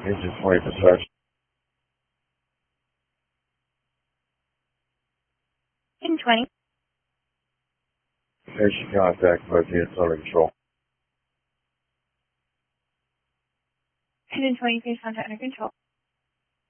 Engine 20 for search. Engine 20. Station contact, but units under control. Engine 20, please contact under control.